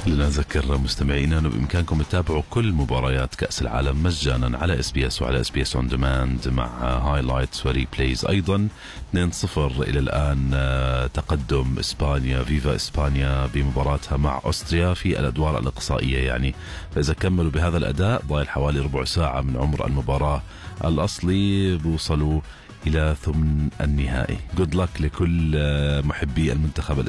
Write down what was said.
خلينا نذكر مستمعينا أنه بإمكانكم تتابعوا كل مباريات كأس العالم مجانا على SBS وعلى SBS On Demand مع هايلايتس وريبليز. أيضا 2-0 إلى الآن تقدم إسبانيا، فيفا إسبانيا بمباراتها مع أستريا في الأدوار الإقصائية يعني. فإذا كملوا بهذا الأداء ضايل حوالي ربع ساعة من عمر المباراة الأصلي بوصلوا إلى ثمن النهائي. good luck لكل محبي المنتخب